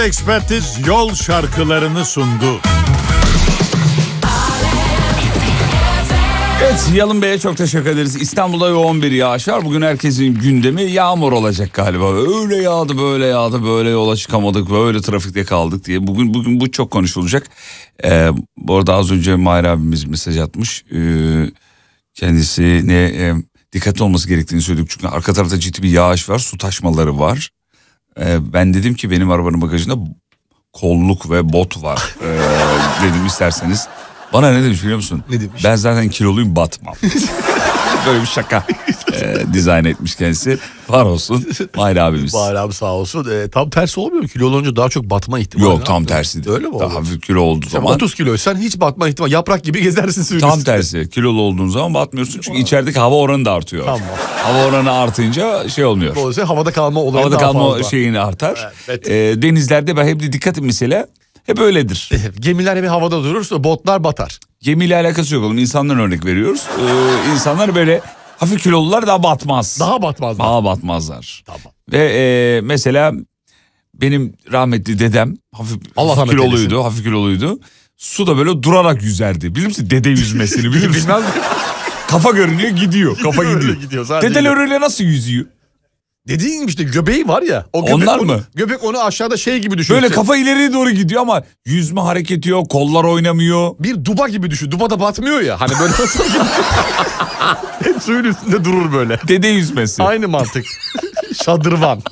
Ekspertiz yol şarkılarını sundu. Evet, Yalın Bey'e çok teşekkür ederiz. İstanbul'da yoğun bir yağış var. Bugün herkesin gündemi yağmur olacak galiba. Öyle yağdı, böyle yağdı, böyle yola çıkamadık, böyle trafikte kaldık diye. Bugün bu çok konuşulacak. Bu arada az önce Mahir abimiz mesaj atmış. Kendisine dikkatli olması gerektiğini söyledik. Çünkü arka tarafta ciddi bir yağış var, su taşmaları var. Ben dedim ki benim arabanın bagajında kolluk ve bot var. Dedim isterseniz. Bana ne demiş biliyor musun? Ne demiş? Ben zaten kiloluyum, batmam. Böyle bir şaka dizayn etmiş kendisi. Var olsun Mahir abimiz. Mahir abi sağ olsun. Tam tersi olmuyor mu? Kilo olunca daha çok batma ihtimali. Yok, tam tersi. Öyle mi? Daha hafif kilo olduğu zaman. 30 kiloysan hiç batma ihtimali. Yaprak gibi gezersin suyun Tam üstünde. tersi. Kilolu olduğun zaman batmıyorsun. Çünkü içerideki hava oranı da artıyor. Tamam. Hava oranı artınca şey olmuyor. Dolayısıyla havada kalma olayı Havada daha kalma fazla. şeyini artar. Evet. Denizlerde ben hep de dikkat et mesela. Hep öyledir. Gemiler hep havada durur, botlar batar. Gemiyle alakası yok oğlum. İnsanların örnek veriyoruz. İnsanlar böyle hafif kilolular daha batmaz. Daha batmazlar. Daha batmazlar. Tamam. Ve mesela benim rahmetli dedem hafif Allah rahmet kiloluydu. eylesin. Hafif kiloluydu. Suda böyle durarak yüzerdi. Bilir misin dede yüzmesini bilir misin? Bilmem. Kafa görünüyor gidiyor. Kafa Öyle gidiyor. gidiyor, sadece Dedeler öyle nasıl yüzüyor? Dediğin gibi işte göbeği var ya. O göbek Onlar onu, mı? Göbek onu aşağıda şey gibi düşün. Böyle kafa ileriye doğru gidiyor ama yüzme hareketi yok, kollar oynamıyor. Bir duba gibi düşün. Duba da batmıyor ya. Hani böyle nasıl gibi. Hep suyun üstünde durur böyle. Dede yüzmesi. Aynı mantık. Şadırvan.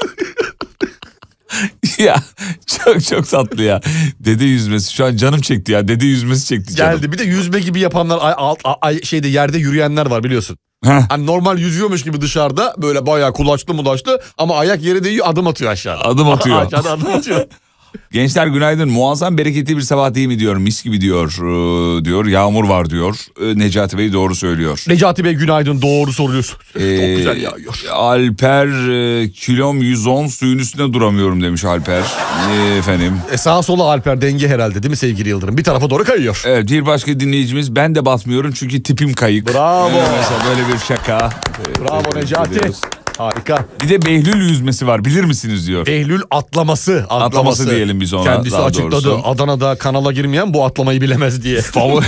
Ya çok tatlı ya. Dede yüzmesi. Şu an canım çekti ya. Dede yüzmesi çekti canım. Geldi. Bir de yüzme gibi yapanlar şeyde yerde yürüyenler var biliyorsun. Heh. Hani normal yüzüyormuş gibi dışarıda böyle bayağı kulaçlı mulaşlı ama ayak yere değiyor, adım atıyor aşağıda. Adım atıyor. Aşağıda adım atıyor. Gençler günaydın. Muazzam bereketli bir sabah değil mi diyor. Mis gibi diyor. Diyor. Yağmur var diyor. Necati Bey doğru söylüyor. Necati Bey günaydın, doğru soruyorsun. Çok güzel yağıyor. Alper kilom 110 suyun üstünde duramıyorum demiş Alper. Efendim. Sağa sola Alper denge herhalde değil mi sevgili Yıldırım? Bir tarafa doğru kayıyor. Evet, bir başka dinleyicimiz ben de batmıyorum çünkü tipim kayık. Bravo. Mesela böyle bir şaka. Bravo Necati. ediyoruz. Harika. Bir de Behlül yüzmesi var bilir misiniz diyor. Behlül atlaması. Atlaması diyelim biz ona. Kendisi daha açıkladı. doğrusu. Adana'da kanala girmeyen bu atlamayı bilemez diye.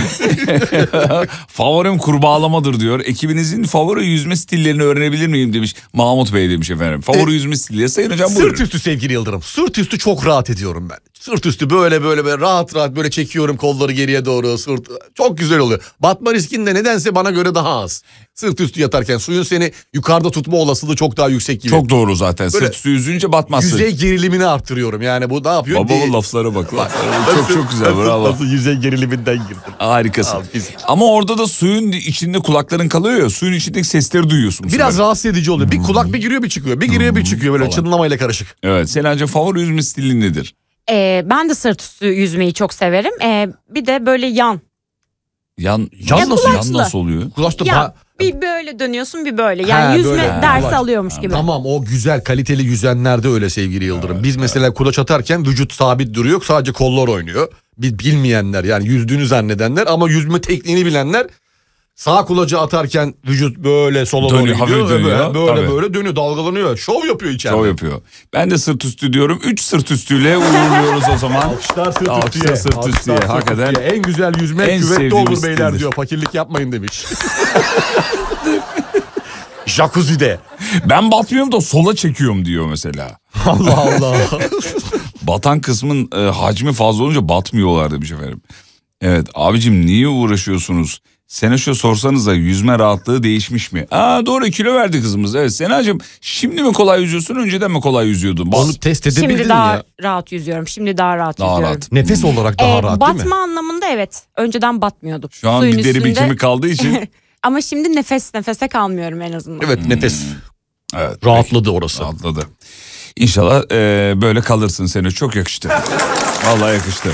Favorim kurbağalamadır diyor. Ekibinizin favori yüzme stillerini öğrenebilir miyim demiş. Mahmut Bey demiş efendim. Favori yüzme stilleri sayın hocam buyurun. Sırt üstü sevgili Yıldırım. Sırt üstü çok rahat ediyorum ben. Sırt üstü böyle rahat böyle çekiyorum kolları geriye doğru. Çok güzel oluyor. Batma riskin de nedense bana göre daha az. Sırt üstü yatarken suyun seni yukarıda tutma olasılığı çok daha yüksek gibi. Çok doğru zaten. Böyle Sırt üstü yüzünce batmazsın. Yüzey gerilimini arttırıyorum. Yani bu ne yapıyor? Babamın laflara bak. Çok güzel, bravo. Nasıl yüzey geriliminden girdim. Harikasın. Abi, ama orada da suyun içinde kulakların kalıyor ya. Suyun içindeki sesleri duyuyorsun. bu Biraz sefer. rahatsız edici oluyor. Bir kulak bir giriyor bir çıkıyor. Bir giriyor bir çıkıyor böyle falan. çınlamayla karışık. Evet. Senancığım favori yüzme stilin nedir? Ben de sırt üstü yüzmeyi çok severim. Bir de böyle yan. Yan Yan nasıl, kulaçlı. yan nasıl oluyor? Kulaçta Ya bir böyle dönüyorsun bir böyle. Yani Ha, yüzme böyle. dersi Kulaç. alıyormuş gibi. Tamam, o güzel kaliteli yüzenlerde öyle sevgili Yıldırım. Biz mesela kulaç atarken vücut sabit duruyor, sadece kollar oynuyor. Bilmeyenler yani yüzdüğünü zannedenler ama yüzme tekniğini bilenler sağ kulacı atarken vücut böyle sola doğru Dönüyor, gidiyor. hafif dönüyor. Böyle Tabii. böyle dönüyor, dalgalanıyor. Şov yapıyor içeride. Şov yapıyor. Ben de sırt üstü diyorum. 3 sırt üstüyle uğurluyoruz o zaman. Alkışlar sırt Alkışlar üstüye. sırt Alkışlar üstüye. sırt Hakikaten üstüye. En güzel yüzmek en küvette sevdiğimiz olur beyler stildir. diyor. Fakirlik yapmayın demiş. Jacuzzi'de. Ben batmıyorum da sola çekiyorum diyor mesela. Allah Allah. Batan kısmın hacmi fazla olunca batmıyorlar demiş efendim. Evet abicim niye uğraşıyorsunuz? Senaşo sorsanıza yüzme rahatlığı değişmiş mi? Doğru kilo verdi kızımız. Evet Senacığım şimdi mi kolay yüzüyorsun önceden mi kolay yüzüyordun? Onu test edebildin Şimdi daha ya. rahat yüzüyorum. Şimdi daha rahat Daha yüzüyorum. rahat. Nefes olarak daha rahat değil mi? Batma anlamında evet. Önceden batmıyordum. Şu an Suyun bir deri bir üstünde. kemik kaldığı için. Ama şimdi nefese kalmıyorum en azından. Evet, nefes. Evet, Rahatladı orası. rahatladı. İnşallah böyle kalırsın seni. Çok yakıştı. Vallahi yakıştı.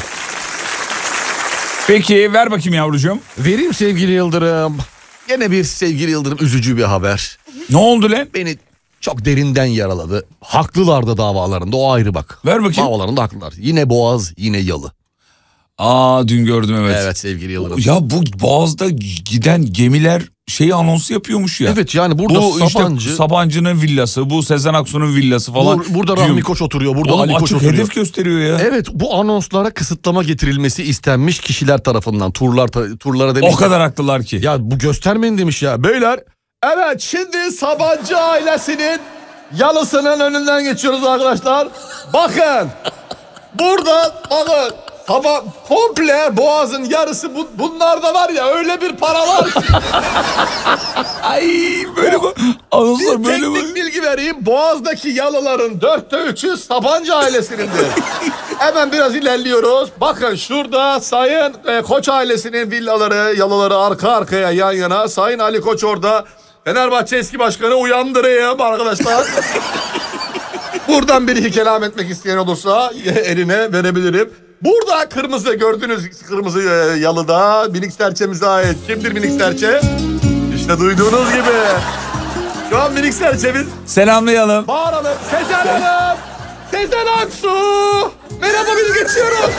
Peki ver bakayım yavrucuğum. Vereyim sevgili Yıldırım. Gene bir sevgili Yıldırım üzücü bir haber. Ne oldu lan? Beni çok derinden yaraladı. Haklılar da davalarında, o ayrı bak. Ver bakayım. Davalarında haklılar. Yine Boğaz, yine Yalı. Dün gördüm evet. Evet sevgili Yıldırım. Ya bu Boğaz'da giden gemiler şey anonsu yapıyormuş ya. Evet yani burada bu Sabancı. işte Sabancı'nın villası, bu Sezen Aksu'nun villası falan. Burada Rahmi Koç oturuyor, burada Oğlum Ali Koç açık oturuyor. hedef gösteriyor ya. Evet, bu anonslara kısıtlama getirilmesi istenmiş kişiler tarafından. Turlara demiş. O kadar haklılar ki. Ya bu göstermeyin demiş ya. Beyler, evet şimdi Sabancı ailesinin yalısının önünden geçiyoruz arkadaşlar. Bakın. Burada bakın. Komple boğazın yarısı bunlarda var ya, öyle bir para var ki. Ay böyle bu anonslar böyle bu. Teknik bilgi vereyim. Boğazdaki yalıların 3'ü Sabancı ailesindendir. Hemen biraz ilerliyoruz. Bakın şurada Sayın Koç ailesinin villaları, yalıları arka arkaya yan yana. Sayın Ali Koç orada. Fenerbahçe eski başkanı uyandırayım arkadaşlar. Buradan bir iki kelam etmek isteyen olursa eline verebilirim. Burada kırmızı, gördüğünüz kırmızı yalıda minik serçemize ait. Kimdir minik serçe? İşte duyduğunuz gibi. Şu an minik serçemiz. Selamlayalım. Bağıralım. Sezen Hanım. Sezen Aksu. Merhaba, biz geçiyoruz.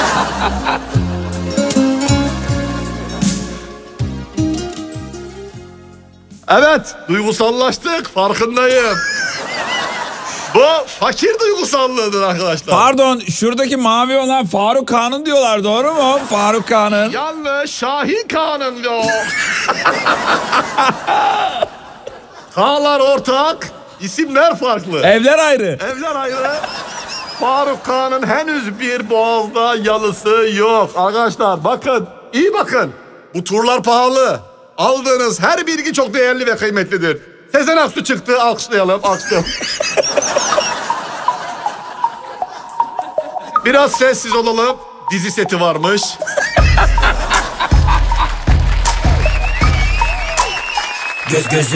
Evet, duygusallaştık, farkındayım. Bu fakir duygusallığıdır arkadaşlar. Pardon, şuradaki mavi olan Faruk Kağan'ın diyorlar, doğru mu? Faruk Kağan'ın. Yanlış, Şahin Kağan'ın yok. Kağlar ortak, isimler farklı. Evler ayrı. Evler ayrı. Faruk Kağan'ın henüz bir Boğaz'da yalısı yok. Arkadaşlar bakın, iyi bakın. Bu turlar pahalı. Aldığınız her bilgi çok değerli ve kıymetlidir. Sezen Aksu çıktı, alkışlayalım, alkışlayalım. Biraz sessiz olalım. Dizi seti varmış. Göz göze